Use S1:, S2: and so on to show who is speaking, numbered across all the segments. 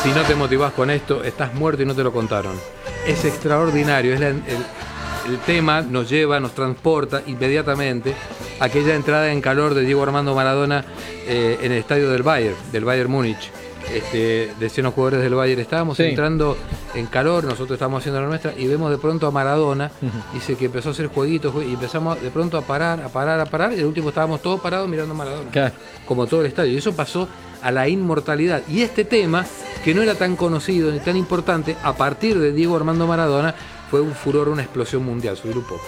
S1: Si no te motivás con esto, estás muerto y no te lo contaron. Es extraordinario, el tema nos lleva, nos transporta inmediatamente a aquella entrada en calor de Diego Armando Maradona en el estadio del Bayern Múnich. Decían los jugadores del Bayern, estábamos entrando en calor, nosotros estábamos haciendo la nuestra y vemos de pronto a Maradona, dice que empezó a hacer jueguitos y empezamos de pronto a parar y al último estábamos todos parados mirando a Maradona, claro, como todo el estadio, y eso pasó a la inmortalidad. Y este tema, que no era tan conocido ni tan importante, a partir de Diego Armando Maradona fue un furor, una explosión mundial. Subir un poco.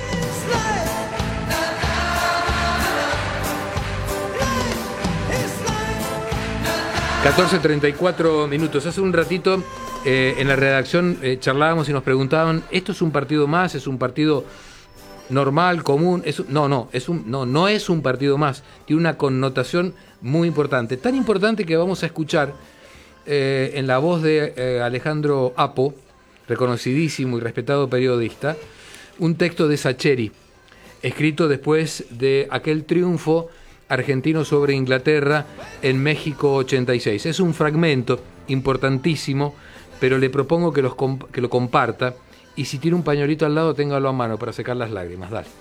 S1: 14:34 minutos. Hace un ratito en la redacción charlábamos y nos preguntaban, ¿esto es un partido más? ¿Es un partido normal, común? No es un partido más. Tiene una connotación muy importante. Tan importante que vamos a escuchar en la voz de Alejandro Apo, reconocidísimo y respetado periodista, un texto de Sacheri, escrito después de aquel triunfo argentino sobre Inglaterra en México 86. Es un fragmento importantísimo, pero le propongo que lo comparta, y si tiene un pañuelito al lado, téngalo a mano para secar las lágrimas. Dale.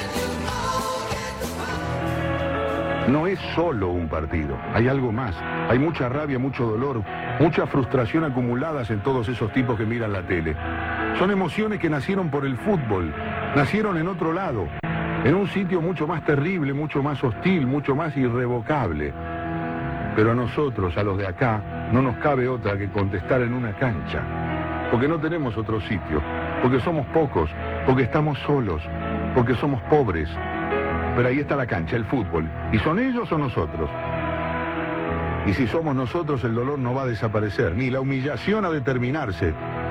S2: No es solo un partido, hay algo más. Hay mucha rabia, mucho dolor, mucha frustración acumuladas en todos esos tipos que miran la tele. Son emociones que nacieron por el fútbol, nacieron en otro lado, en un sitio mucho más terrible, mucho más hostil, mucho más irrevocable. Pero a nosotros, a los de acá, no nos cabe otra que contestar en una cancha. Porque no tenemos otro sitio, porque somos pocos, porque estamos solos, porque somos pobres. Pero ahí está la cancha, el fútbol. ¿Y son ellos o nosotros? Y si somos nosotros, el dolor no va a desaparecer, ni la humillación a determinarse.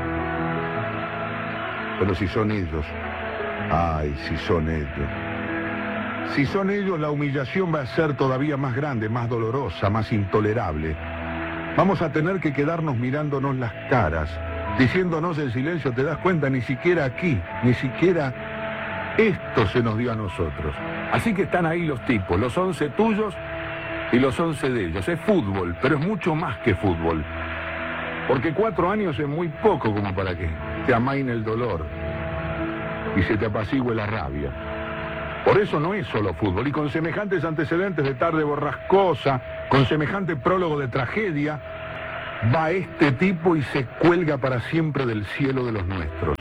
S2: Pero si son ellos, ay, si son ellos. Si son ellos, la humillación va a ser todavía más grande, más dolorosa, más intolerable. Vamos a tener que quedarnos mirándonos las caras, diciéndonos en silencio, ¿te das cuenta? Ni siquiera aquí, ni siquiera esto se nos dio a nosotros. Así que están ahí los tipos, los 11 tuyos y los 11 de ellos. Es fútbol, pero es mucho más que fútbol. Porque 4 años es muy poco como para que te amaine el dolor y se te apacigüe la rabia. Por eso no es solo fútbol. Y con semejantes antecedentes de tarde borrascosa, con semejante prólogo de tragedia, va este tipo y se cuelga para siempre del cielo de los nuestros.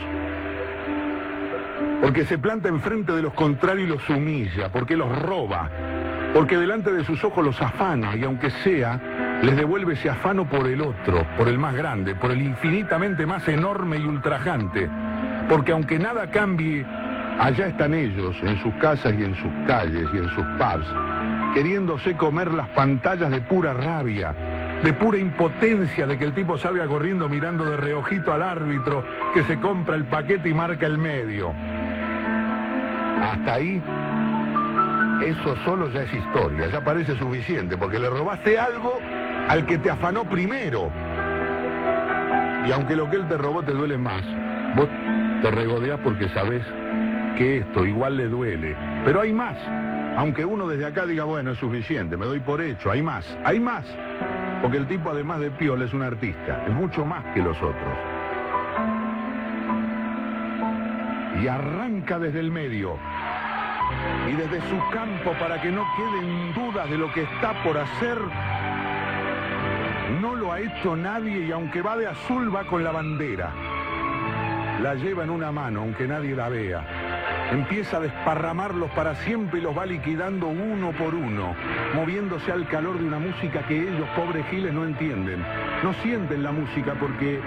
S2: Porque se planta enfrente de los contrarios y los humilla, porque los roba, porque delante de sus ojos los afana, y aunque sea, les devuelve ese afano por el otro, por el más grande, por el infinitamente más enorme y ultrajante. Porque aunque nada cambie, allá están ellos, en sus casas y en sus calles y en sus pubs, queriéndose comer las pantallas de pura rabia, de pura impotencia de que el tipo salga corriendo mirando de reojito al árbitro que se compra el paquete y marca el medio. Hasta ahí, eso solo ya es historia, ya parece suficiente, porque le robaste algo al que te afanó primero. Y aunque lo que él te robó te duele más, vos te regodeás porque sabés que esto igual le duele. Pero hay más. Aunque uno desde acá diga, bueno, es suficiente, me doy por hecho, hay más. Hay más. Porque el tipo, además de piola, es un artista. Es mucho más que los otros. Y arranca desde el medio. Y desde su campo, para que no queden dudas de lo que está por hacer. No lo ha hecho nadie, y aunque va de azul, va con la bandera. La lleva en una mano, aunque nadie la vea. Empieza a desparramarlos para siempre y los va liquidando uno por uno, moviéndose al calor de una música que ellos, pobres giles, no entienden. No sienten la música porque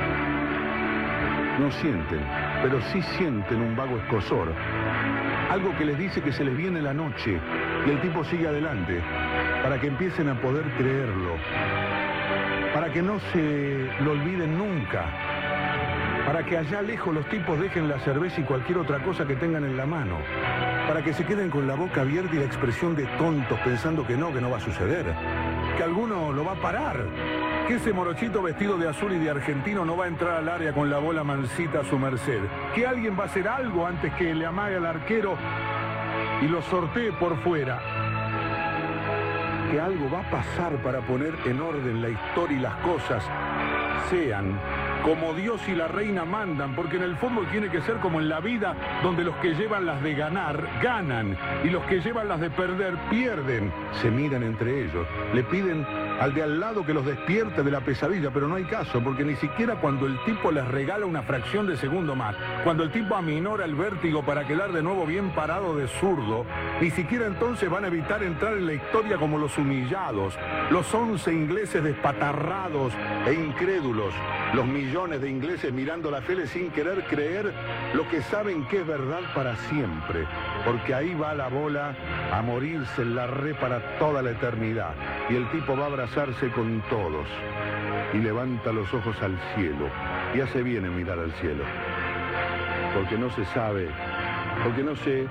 S2: no sienten, pero sí sienten un vago escozor. Algo que les dice que se les viene la noche y el tipo sigue adelante, para que empiecen a poder creerlo, para que no se lo olviden nunca. Para que allá lejos los tipos dejen la cerveza y cualquier otra cosa que tengan en la mano. Para que se queden con la boca abierta y la expresión de tontos pensando que no va a suceder. Que alguno lo va a parar. Que ese morochito vestido de azul y de argentino no va a entrar al área con la bola mansita a su merced. Que alguien va a hacer algo antes que le amague al arquero y lo sortee por fuera. Que algo va a pasar para poner en orden la historia y las cosas sean como Dios y la reina mandan, porque en el fútbol tiene que ser como en la vida, donde los que llevan las de ganar, ganan, y los que llevan las de perder, pierden. Se miran entre ellos, le piden al de al lado que los despierte de la pesadilla, pero no hay caso, porque ni siquiera cuando el tipo les regala una fracción de segundo más, cuando el tipo aminora el vértigo para quedar de nuevo bien parado de zurdo, ni siquiera entonces van a evitar entrar en la historia como los humillados, los 11 ingleses despatarrados e incrédulos, los millones de ingleses mirando la tele sin querer creer lo que saben que es verdad para siempre, porque ahí va la bola a morirse en la red para toda la eternidad, y el tipo va a abrazarse con todos, y levanta los ojos al cielo, y hace bien en mirar al cielo, porque no se sabe, porque no sé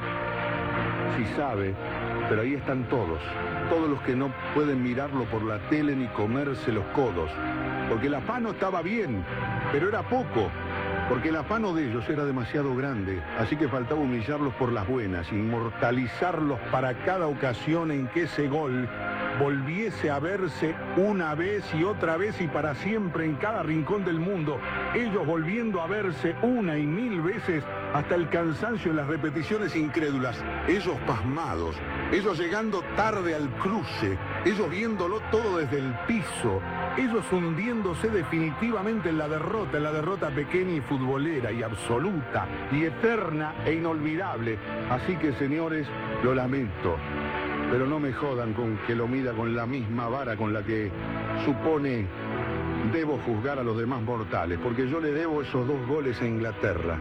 S2: si sabe, pero ahí están todos los que no pueden mirarlo por la tele ni comerse los codos, porque el afano estaba bien, pero era poco, porque el afano de ellos era demasiado grande, así que faltaba humillarlos por las buenas, inmortalizarlos para cada ocasión en que ese gol volviese a verse una vez y otra vez y para siempre en cada rincón del mundo, ellos volviendo a verse una y mil veces hasta el cansancio en las repeticiones incrédulas, ellos pasmados, ellos llegando tarde al cruce, ellos viéndolo todo desde el piso, ellos hundiéndose definitivamente en la derrota pequeña y futbolera y absoluta y eterna e inolvidable. Así que, señores, lo lamento, pero no me jodan con que lo mida con la misma vara con la que supone debo juzgar a los demás mortales, porque yo le debo esos 2 goles a Inglaterra.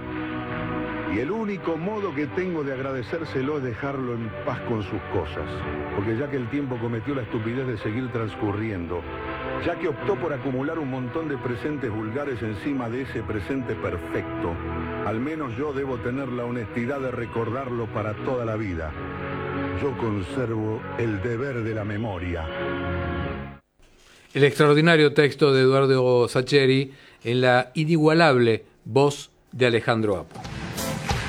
S2: Y el único modo que tengo de agradecérselo es dejarlo en paz con sus cosas, porque ya que el tiempo cometió la estupidez de seguir transcurriendo, ya que optó por acumular un montón de presentes vulgares encima de ese presente perfecto, al menos yo debo tener la honestidad de recordarlo para toda la vida. Yo conservo el deber de la memoria.
S1: El extraordinario texto de Eduardo Sacheri en la inigualable voz de Alejandro Apo.